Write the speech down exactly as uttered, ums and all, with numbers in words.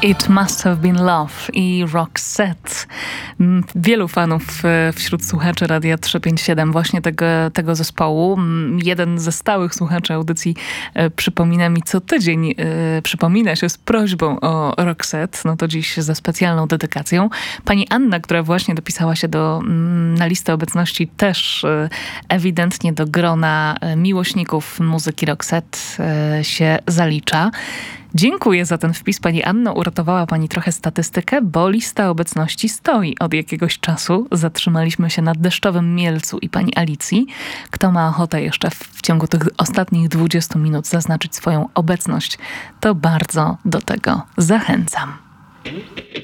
It Must Have Been Love i Roxette. Wielu fanów wśród słuchaczy Radia trzysta pięćdziesiąt siedem właśnie tego, tego zespołu. Jeden ze stałych słuchaczy audycji przypomina mi co tydzień, przypomina się z prośbą o Roxette, no to dziś ze specjalną dedykacją. Pani Anna, która właśnie dopisała się do, na listę obecności, też ewidentnie do grona miłośników muzyki Roxette się zalicza. Dziękuję za ten wpis, pani Anno. Uratowała pani trochę statystykę, bo lista obecności stoi od jakiegoś czasu. Zatrzymaliśmy się na Deszczowym Mielcu i pani Alicji. Kto ma ochotę jeszcze w, w ciągu tych ostatnich dwudziestu minut zaznaczyć swoją obecność, to bardzo do tego zachęcam.